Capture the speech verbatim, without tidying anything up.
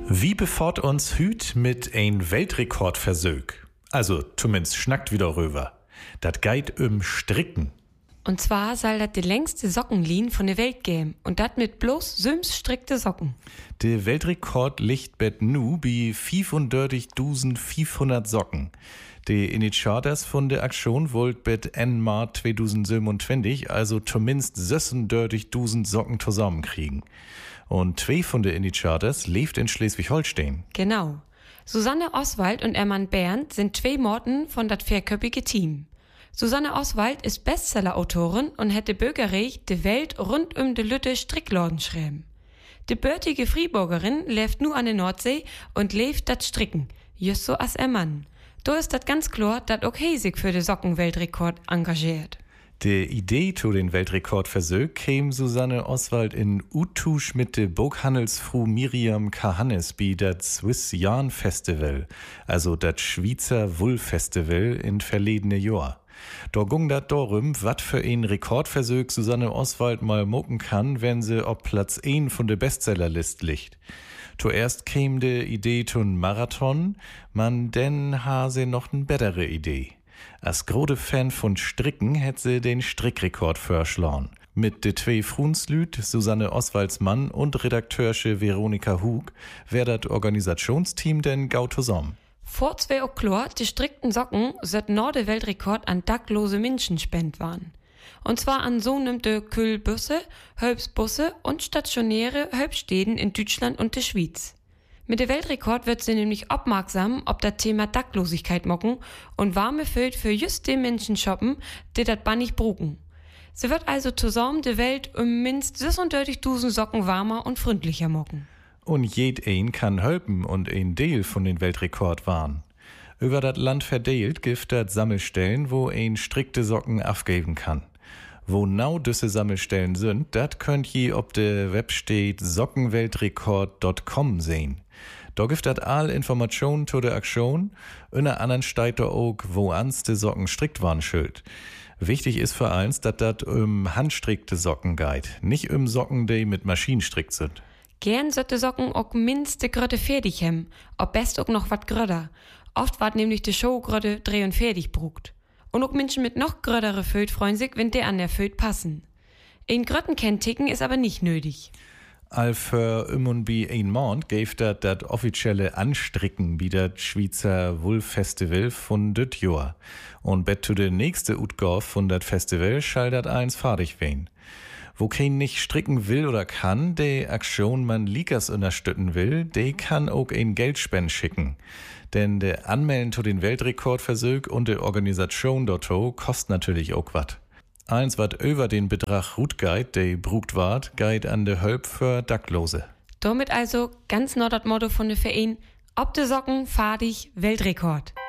Wie befort uns hüt mit ein Weltrekordversög? Also, zumindest schnackt wieder rüber. Dat geit um Stricken. Und zwar soll das die längste Sockenlin von der Welt geben. Und das mit bloß süms strickte Socken. Der Weltrekord liegt bet nu bei fünfundvierzigtausendfünfhundert Socken. Die Initiators von der Aktion wollt bet Ende März zweitausendsiebenundzwanzig also zumindest sechsunddreißigtausend Socken zusammenkriegen. Und zwei von der Initiators lebt in Schleswig-Holstein. Genau. Susanne Oswald und Ermann Bernd sind zwei Morten von dat vierköpfige Team. Susanne Oswald ist Bestseller-Autorin und hätte Bürgerrecht de Welt rund um de Lütte Strickladen schreiben. Die bürtige Friburgerin lebt nu an der Nordsee und lebt dat Stricken, just so as er Mann. Da ist dat ganz klar, dat okay sich für de Sockenweltrekord engagiert. Die Idee zu den Weltrekordversuch käme Susanne Oswald in Utusch mit der Buchhandelsfrau Miriam Kahannes bei dat Swiss Yarn Festival, also dat Schweizer Wollfestival in verledene Jahr. Da ging dat darum, wat für ein Rekordversuch Susanne Oswald mal mucken kann, wenn sie auf Platz eins von der Bestsellerlist liegt. Zuerst käme die Idee zum Marathon, man denn ha sie noch ne bessere Idee. Als große Fan von Stricken hätte sie den Strickrekord verschlagen. Mit de zwei Frunslüt, Susanne Oswalds Mann und Redakteurche Veronika Hug, wär dat Organisationsteam denn gau zusammen. Vor zwei Uhr die strickten Socken sollt nur der Weltrekord an dacklose Menschen spend waren. Und zwar an so nimmte Kühlbusse, Hölpsbusse und stationäre Hölpstäden in Deutschland und der Schweiz. Mit der Weltrekord wird sie nämlich aufmerksam, ob das Thema Dacklosigkeit mocken und warme Füllt für just die Menschen shoppen, die dat bannig brugen. Sie wird also zusammen die Welt um minst sechsunddreißigtausend Socken warmer und freundlicher mocken. Und jed ein kann helfen und ein Deal von den Weltrekord waren. Über das Land verdeelt gibt dat Sammelstellen, wo ein strikte Socken abgeben kann. Wo genau diese Sammelstellen sind, dat könnt ihr ob der Web steht sockenweltrekord punkt com sehen. Da gibt dat all Informationen zu der Aktion, in der anderen steht da auch, wo ans de Socken strickt waren schild. Wichtig ist für eins, dat dat um handstrickte Socken geht, nicht um Socken, die mit Maschinen strickt sind. Gern sollte Socken auch minste Grötte fertig haben, ob best auch noch wat gröder. Oft ward nämlich die Show grötte dreh und fertig brugt. Und auch Menschen mit noch grödere Föt freuen sich, wenn der an der Föt passen. Ein Grötten Ticken ist aber nicht nötig. All für um und bi ein Mond gäf dat dat offizielle Anstricken wie dat Schweizer Wollfestival von dit Jahr. Und bet zu der nächste Utgauf von dat Festival schall dat eins fertig wen. Wo kein nicht stricken will oder kann, de Aktion man Likas unterstützen will, de kann auch ein Geldspend schicken. Denn der Anmelden zu den Weltrekordversuch und der Organisation dorto kostet natürlich auch wat. Eins wat über den Betrag Rut geit, de brugt ward, geit an de Hölp für Dacklose. Damit also ganz neu das Motto von der Verein, ob de Socken, fadig, Weltrekord.